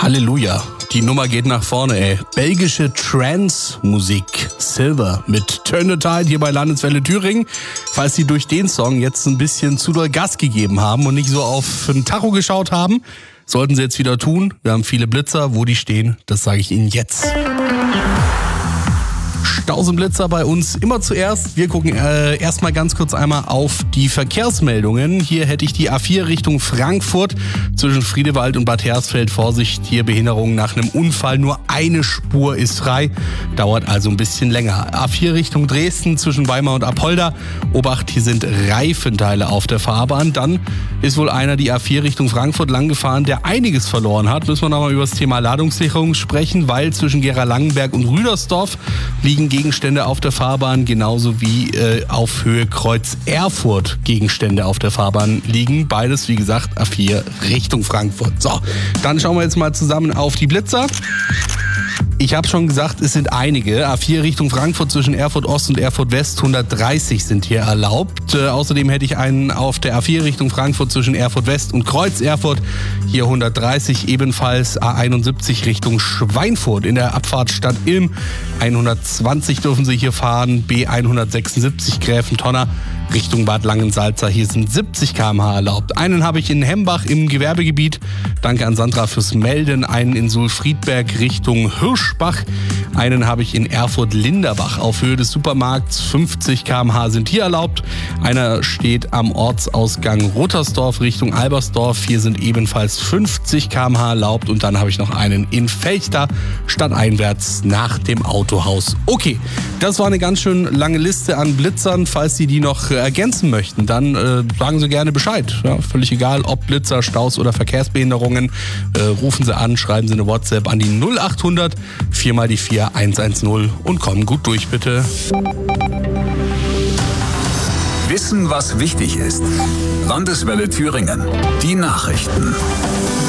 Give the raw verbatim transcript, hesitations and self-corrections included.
Halleluja. Die Nummer geht nach vorne, ey. Belgische Trance-Musik. Silver mit Turn the Tide hier bei Landeswelle Thüringen. Falls Sie durch den Song jetzt ein bisschen zu doll Gas gegeben haben und nicht so auf ein Tacho geschaut haben, sollten Sie jetzt wieder tun. Wir haben viele Blitzer. Wo die stehen, das sage ich Ihnen jetzt. Stausenblitzer bei uns immer zuerst. Wir gucken äh, erstmal ganz kurz einmal auf die Verkehrsmeldungen. Hier hätte ich die A vier Richtung Frankfurt zwischen Friedewald und Bad Hersfeld. Vorsicht, hier Behinderung nach einem Unfall. Nur eine Spur ist frei. Dauert also ein bisschen länger. A vier Richtung Dresden zwischen Weimar und Apolda. Obacht, hier sind Reifenteile auf der Fahrbahn. Dann ist wohl einer die A vier Richtung Frankfurt lang gefahren, der einiges verloren hat. Müssen wir nochmal über das Thema Ladungssicherung sprechen, weil zwischen Gera-Langenberg und Rüdersdorf liegen Gegenstände auf der Fahrbahn, genauso wie äh, auf Höhe Kreuz Erfurt Gegenstände auf der Fahrbahn liegen. Beides, wie gesagt, A vier Richtung Frankfurt. So, dann schauen wir jetzt mal zusammen auf die Blitzer. Ich habe schon gesagt, es sind einige. A vier Richtung Frankfurt zwischen Erfurt Ost und Erfurt West, hundertdreißig sind hier erlaubt. Äh, außerdem hätte ich einen auf der A vier Richtung Frankfurt zwischen Erfurt West und Kreuz Erfurt, hier hundertdreißig. Ebenfalls A einundsiebzig Richtung Schweinfurt in der Abfahrt Stadt Ilm, hundertzwanzig dürfen Sie hier fahren. B hundertsechsundsiebzig Gräfentonner Richtung Bad Langensalza, hier sind siebzig Kilometer pro Stunde erlaubt. Einen habe ich in Hembach im Gewerbegebiet. Danke an Sandra fürs Melden. Einen in Sulfriedberg Richtung Hirschbach. Einen habe ich in Erfurt-Linderbach auf Höhe des Supermarkts. fünfzig Kilometer pro Stunde sind hier erlaubt. Einer steht am Ortsausgang Rotersdorf Richtung Albersdorf. Hier sind ebenfalls fünfzig Kilometer pro Stunde erlaubt. Und dann habe ich noch einen in Fechter, stadteinwärts nach dem Autohaus. Okay, das war eine ganz schön lange Liste an Blitzern. Falls Sie die noch ergänzen möchten, dann äh, sagen Sie gerne Bescheid. Ja, völlig egal, ob Blitzer, Staus oder Verkehrsbehinderungen. Äh, rufen Sie an, schreiben Sie eine WhatsApp an die null achthundert vier mal die vier eins eins null und kommen gut durch, bitte. Wissen, was wichtig ist. Landeswelle Thüringen. Die Nachrichten.